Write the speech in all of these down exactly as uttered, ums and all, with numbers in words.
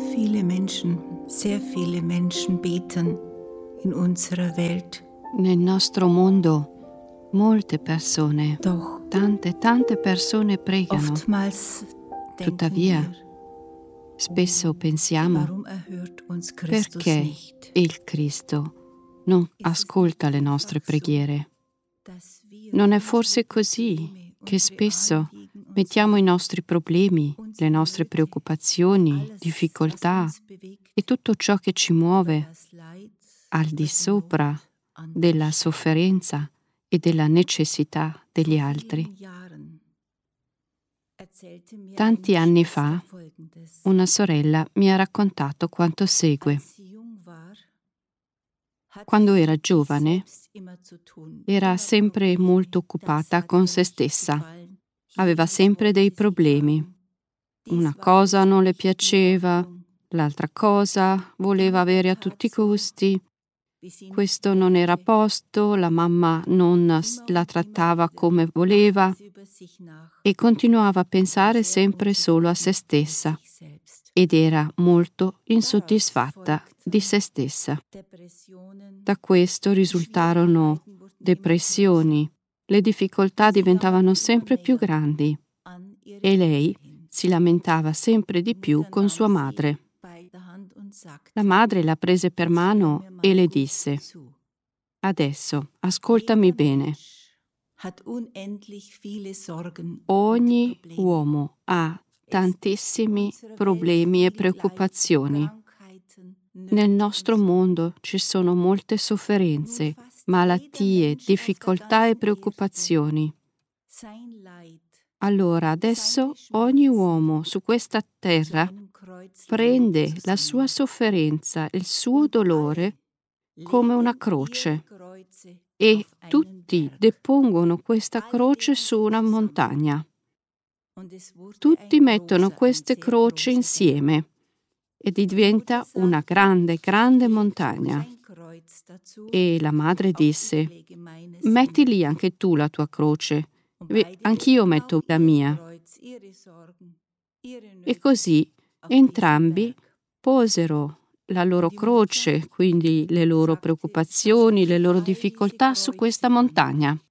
viele Menschen, sehr viele Menschen beten in unserer Welt. Nel nostro mondo molte persone, Doch tante, tante persone pregano. oftmals denken Tuttavia, wir, spesso pensiamo warum erhört uns Christus perché nicht? il Cristo non ascolta le nostre preghiere. Dass wir Non è forse così che spesso mettiamo i nostri problemi, le nostre preoccupazioni, difficoltà e tutto ciò che ci muove al di sopra della sofferenza e della necessità degli altri? Tanti anni fa una sorella mi ha raccontato quanto segue. Quando era giovane era sempre molto occupata con se stessa. Aveva sempre dei problemi. Una cosa non le piaceva, l'altra cosa voleva avere a tutti i costi. Questo non era a posto, la mamma non la trattava come voleva e continuava a pensare sempre solo a se stessa ed era molto insoddisfatta di se stessa. Da questo risultarono depressioni, le difficoltà diventavano sempre più grandi e lei si lamentava sempre di più con sua madre. La madre la prese per mano e le disse: «Adesso ascoltami bene. Ogni uomo ha tantissimi problemi e preoccupazioni. Nel nostro mondo ci sono molte sofferenze, malattie, difficoltà e preoccupazioni. Allora adesso ogni uomo su questa terra prende la sua sofferenza, il suo dolore come una croce e tutti depongono questa croce su una montagna. Tutti mettono queste croci insieme e diventa una grande, grande montagna». E la madre disse: «Metti lì anche tu la tua croce, e anch'io metto la mia». E così entrambi posero la loro croce, quindi le loro preoccupazioni, le loro difficoltà su questa montagna.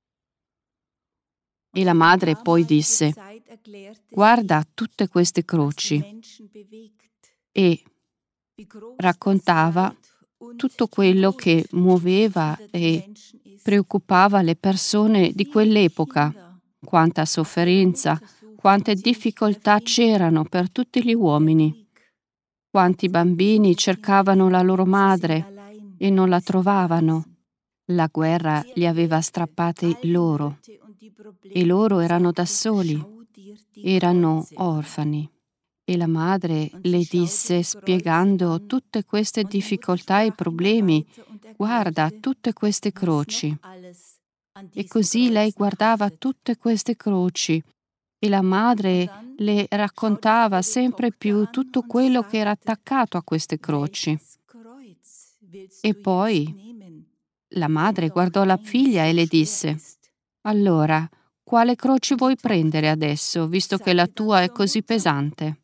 E la madre poi disse: «Guarda tutte queste croci», e raccontava tutto quello che muoveva e preoccupava le persone di quell'epoca, quanta sofferenza, quante difficoltà c'erano per tutti gli uomini, quanti bambini cercavano la loro madre e non la trovavano. La guerra li aveva strappati loro e loro erano da soli, erano orfani. E la madre le disse, spiegando tutte queste difficoltà e problemi: «Guarda tutte queste croci». E così lei guardava tutte queste croci e la madre le raccontava sempre più tutto quello che era attaccato a queste croci. E poi la madre guardò la figlia e le disse: «Allora, quale croce vuoi prendere adesso, visto che la tua è così pesante?»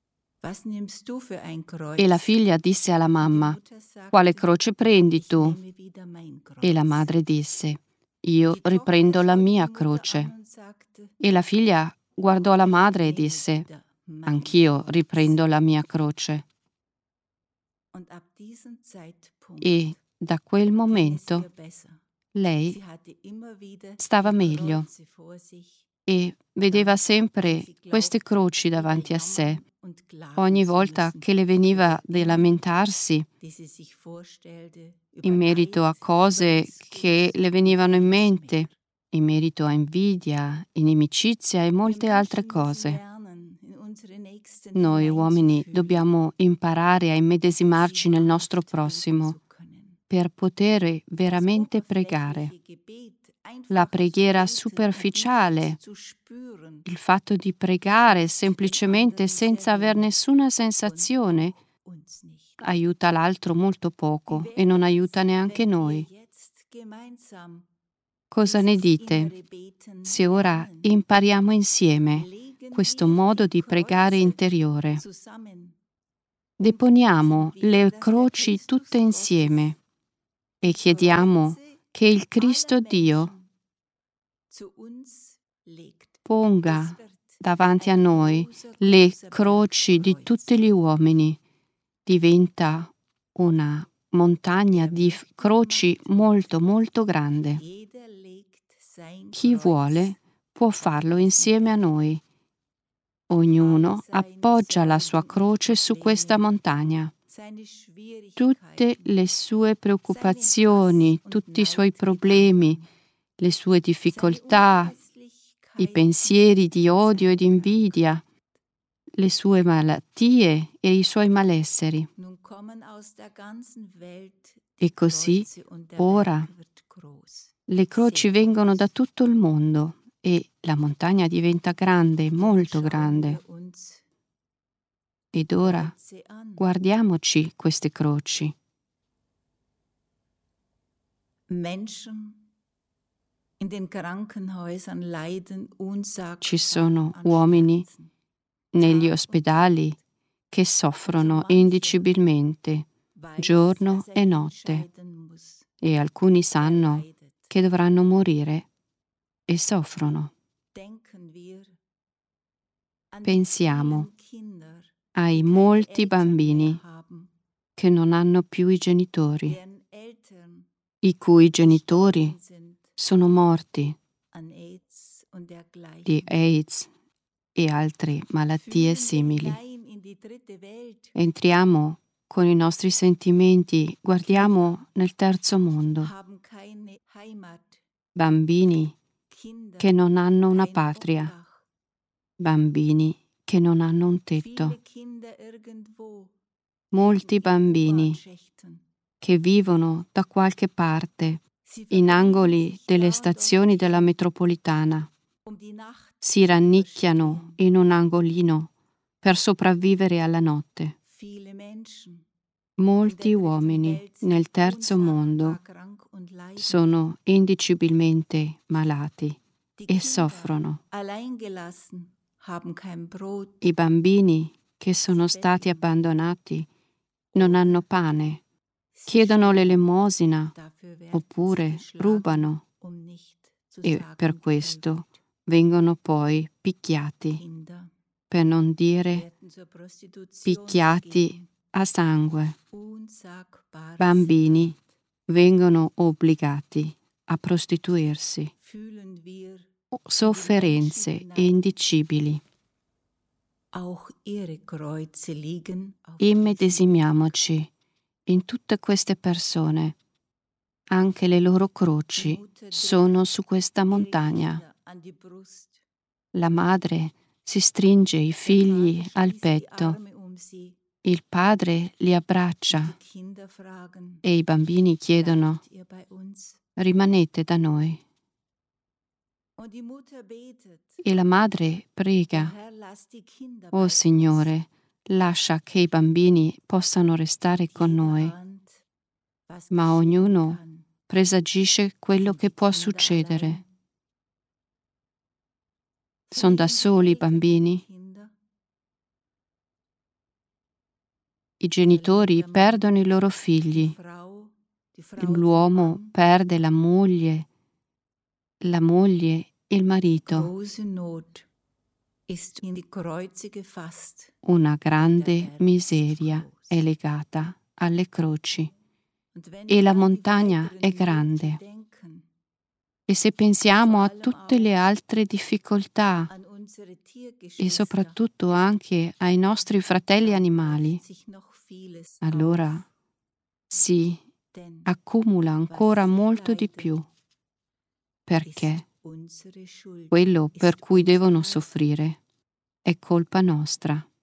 E la figlia disse alla mamma: «Quale croce prendi tu?» E la madre disse: «Io riprendo la mia croce». E la figlia guardò la madre e disse: «Anch'io riprendo la mia croce». E da quel momento lei stava meglio e vedeva sempre queste croci davanti a sé. Ogni volta che le veniva di lamentarsi in merito a cose che le venivano in mente, in merito a invidia, inimicizia e molte altre cose. Noi uomini dobbiamo imparare a immedesimarci nel nostro prossimo per poter veramente pregare. La preghiera superficiale, il fatto di pregare semplicemente senza aver nessuna sensazione, aiuta l'altro molto poco e non aiuta neanche noi. Cosa ne dite se ora impariamo insieme questo modo di pregare interiore? deponiamo le croci tutte insieme e chiediamo che il Cristo Dio ponga davanti a noi le croci di tutti gli uomini. Diventa una montagna di croci molto molto grande. Chi vuole può farlo insieme a noi. Ognuno appoggia la sua croce su questa montagna. Tutte le sue preoccupazioni, tutti i suoi problemi, le sue difficoltà, i pensieri di odio e di invidia, le sue malattie e i suoi malesseri. E così ora le croci vengono da tutto il mondo e la montagna diventa grande, molto grande. Ed ora guardiamoci queste croci. Ci sono uomini negli ospedali che soffrono indicibilmente giorno e notte e alcuni sanno che dovranno morire e soffrono. Pensiamo ai molti bambini che non hanno più i genitori, i cui genitori sono morti di AIDS e altre malattie simili. Entriamo con i nostri sentimenti, guardiamo nel terzo mondo. Bambini che non hanno una patria, bambini che non hanno un tetto, molti bambini che vivono da qualche parte in angoli delle stazioni della metropolitana, si rannicchiano in un angolino per sopravvivere alla notte. Molti uomini nel terzo mondo sono indicibilmente malati e soffrono. I bambini che sono stati abbandonati non hanno pane, chiedono l'elemosina oppure rubano e per questo vengono poi picchiati, per non dire picchiati a sangue. Bambini vengono obbligati a prostituirsi. Sofferenze indicibili. Immedesimiamoci in tutte queste persone. Anche le loro croci sono su questa montagna. La madre si stringe i figli al petto, il padre li abbraccia e i bambini chiedono: rimanete da noi. E la madre prega: oh Signore, lascia che i bambini possano restare con noi. Ma ognuno presagisce quello che può succedere. Sono da soli i bambini. I genitori perdono i loro figli. L'uomo perde la moglie, la moglie e il marito. Una grande miseria è legata alle croci e la montagna è grande. E se pensiamo a tutte le altre difficoltà e soprattutto anche ai nostri fratelli animali, allora si accumula ancora molto di più, perché quello per cui devono soffrire è colpa nostra.